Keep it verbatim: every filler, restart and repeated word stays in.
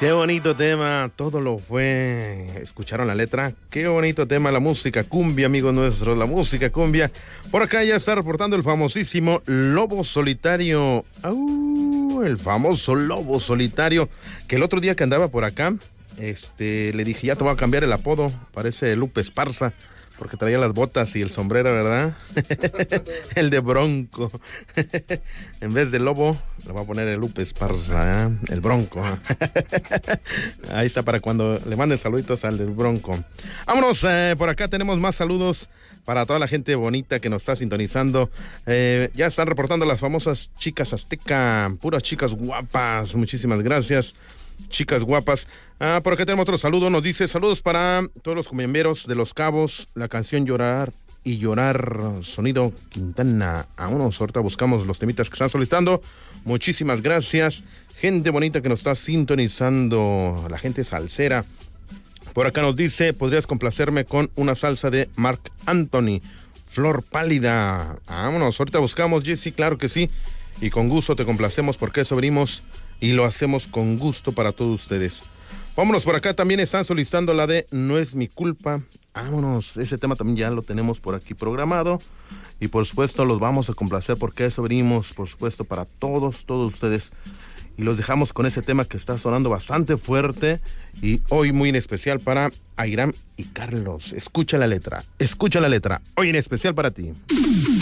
Qué bonito tema, todo lo fue. ¿Escucharon la letra? Qué bonito tema, la música cumbia, amigos nuestros, la música cumbia. Por acá ya está reportando el famosísimo Lobo Solitario. ¡Au! El famoso Lobo Solitario, que el otro día que andaba por acá, este, le dije, ya te voy a cambiar el apodo, parece Lupe Esparza, porque traía las botas y el sombrero, ¿verdad? El de Bronco. En vez de Lobo, le voy a poner el Lupe Esparza, ¿eh? El Bronco. Ahí está para cuando le manden saluditos al del Bronco. Vámonos, eh, por acá tenemos más saludos para toda la gente bonita que nos está sintonizando. Eh, ya están reportando las famosas chicas azteca, puras chicas guapas. Muchísimas gracias. Chicas guapas. Ah, por acá tenemos otro saludo. Nos dice, saludos para todos los cumbiamberos de Los Cabos. La canción Llorar y Llorar, sonido Quintana. Vámonos, ahorita buscamos los temitas que están solicitando. Muchísimas gracias. Gente bonita que nos está sintonizando. La gente salsera. Por acá nos dice, podrías complacerme con una salsa de Marc Anthony. Flor Pálida. Vámonos, ahorita buscamos, Jessy, claro que sí. Y con gusto te complacemos porque eso venimos y lo hacemos con gusto para todos ustedes. Vámonos, por acá también están solicitando la de No es mi culpa. Vámonos, ese tema también ya lo tenemos por aquí programado. Y por supuesto los vamos a complacer porque eso venimos, por supuesto, para todos, todos ustedes. Y los dejamos con ese tema que está sonando bastante fuerte. Y hoy muy en especial para Airam y Carlos. Escucha la letra, escucha la letra. Hoy en especial para ti.